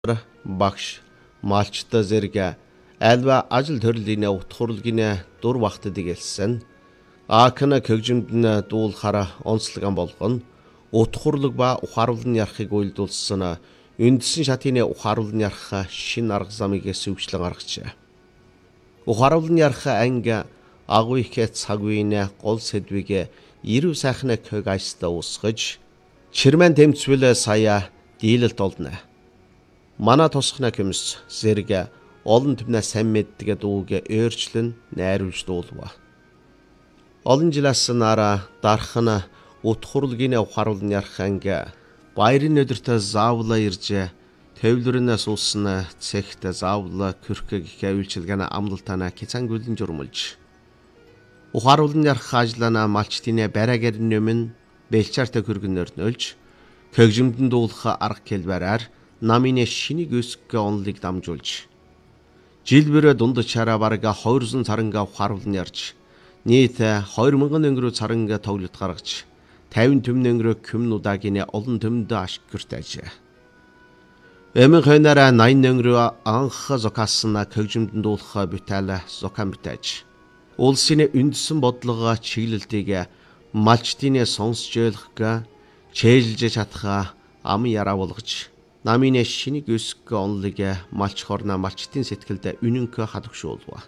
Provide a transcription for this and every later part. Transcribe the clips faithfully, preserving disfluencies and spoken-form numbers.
Багш малчтай зэрэг альва ажил төрлийн утгуурлын дур багтдаг хэлсэн. Аакна хөгжимд нь дуулахаар онцлогон болгоно. Утгуурлаг ба ухааруулны ярахыг үйлдүүлсэн үндсэн шатны ухааруулны ярах шин арга замыг сэвчлэн гаргажээ. Ухааруулны ярах анги агуу их цаг үеийн гол сэдвийг ирүү сайхны хог ажлаа усгаж чирмэн тэмцвэл сая дийлэлт олно. Манай тусахна хүмүүс зэрэг олон түмнээ сайн мэддэг дууг өөрчлөн найруулж дуулва. Олон жилээс нараа дархна утгуурлын ухааруулны ярах анги баярын өдөртөө заавла ирж төвлөрнөөс уусан цэгт заавла көрхөг их үйлчилгэн амлалтана кицангүлэн журмулж ухааруулны ярах ажлаа малчтын бараагаар нэмэн бэлчаартай хөргөнөр нөлж хөгжимдэн дуулах арга хэлбэрээр намын шинийг өсгөх онлыг дамжуулж жилбэр дундчаараа бараг двести царанга ухааруулны ярж нийт две мянган өнгөрөө царанга тоглолт гаргаж пятьдесят төмн өнгөрөө комнуудаагийн олон төмөнд ашигтайж эмэн хойнараа восемьдесят өнгөрөө анх зокаасна хөгжимдэн дуулах бүтээл зокан бүтээж улсын үндсэн бодлого чиглэлтийг малчтын сонсож ойлгох чэйлж чадах ам яраа болгож намын шинийг өсгөх онлыг малч хорна малчтын сэтгэлд үнэнх хадагшуулва.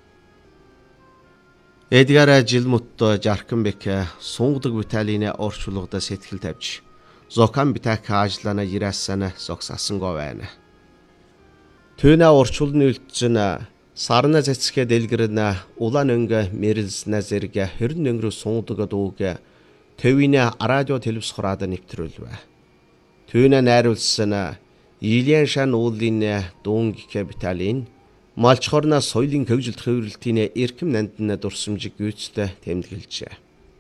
Эдгар жилмут Жарканбек сунгадаг бүтээлийн орчуулгад сэтгэл тавьж зокан бүтээх ажлаа ирээсэн зогсаасангүй байна. Түүнээ орчуулны үлдсэн сарна зэцгээ дэлгэрнэ улаан өнгө мэрэлснэ зэрэг хэрн өнгөрөө сунгадаг дууг төвийн радио телевизхораад нэвтрүүлвэ. Түүнээ найруулсан Ильян шан уулын дуунг капиталын малч хорна соёлын хөгжилт хөврөлтийн эрхэм нандин дурсамжиг гүйцэд тэмдэглэжээ.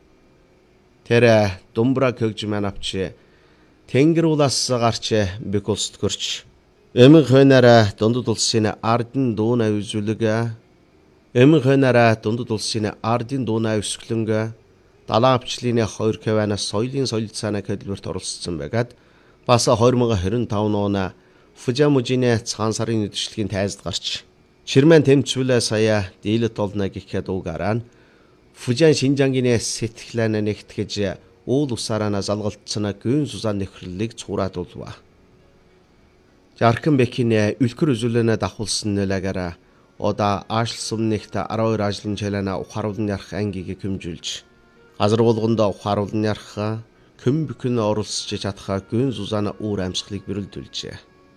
Тэр думбра хөгжмөн авч тэнгэр улаас гарч бекост гөрч эмэн хойнараа дундад улсын ардын дуунаа үзүүлэг эмэн хойнараа дундад улсын ардын дуунаа өсгөлөнгө далайн авчлын хоёр кавана соёлын солилцааны хөтөлбөрт оролцсон байгаад бас две тысячи двадцать пять оны Фужамужийн цагаан сарын үдшилгийн тайзд гарч чирмэн тэмцвэл сая дийлэлт олно гэх дуугараа Фужан Шинжангийн сэтгэлэн нэгтгэж уул усаараа залгалтсан гүн сузаан нөхрөлийг цуураадуулва. Жарканбекийн үлгэр үзүүлэнэ давхулсан нөлөөгөөр ода аашлсумнэгт twelve ажлын чалана ухааруулны ярах ангийг хэмжүүлж газар болгонд ухааруулны ярах көм бүхэн оролцож чадах гүн сузаан үүр амьсгалыг бэрэлдүүлжээ.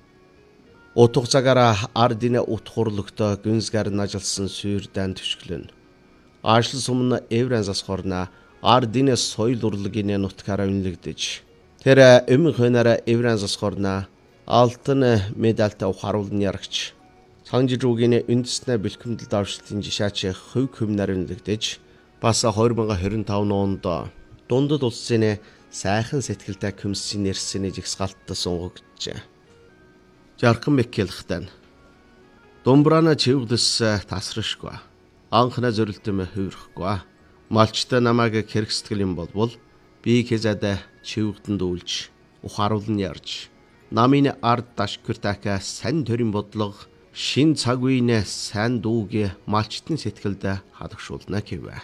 Утга цагаараа ардын утгуурлагт гүнсгэр нажилсан сүйрдэн төшгөлөн. Аашл сумна эврэнзас хорна ардын соёл урлагийн нутгаараа үнэлэгдэж. Тэр эмэн хойнараа эврэнзас хорна алтын медальтай ухааруулны ярагч. Санжируугийн үндэснэ бэлтгэмдэлд авшлтын жишаач хөв хөмнөр үнэлэгдэж. Бас two thousand twenty-five онд дундад улсын сайхан сэтгэлтэй комиссийн нэрсэний жигсгалтад сунгагджээ. Жарканбек хэлэхдээ думбрана чивглэс тасрашгүй. Анхна зөрөлтөм хөвөрөхгүй. Малчтай намайг хэрэгстгэл юм болбол би хэзээд чивгдэн дүүлж ухааруулн ярьж намын ард дашгүртака сан төрийн бодлого шин цаг үеийн сайн дууг малчтын сэтгэлд хадагшуулна гэвэ.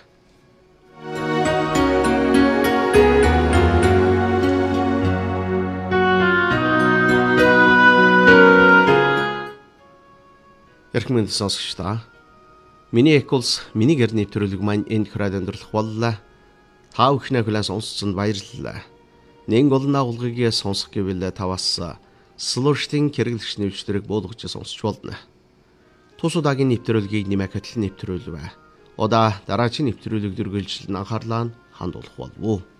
Эрхмэн сонсогчдоо миний эколс миний гэр нэвтрүүлэг маань энэ хураад өндөрлөх боллоо. Та бүхнээ хүлээн сонсцонд баярлалаа. Нэн голны агуулгыг сонсох гэвэл таваас слуштын хэрэглэгч нэвтрүүлэг буулгаж сонсч болно. Тус удаагийн нэвтрүүлгийг нэмэх хөтөл нэвтрүүлвэ. Удаа дараагийн нэвтрүүлэг дүргэлжлэн анхаарлаа хандуулах болов уу?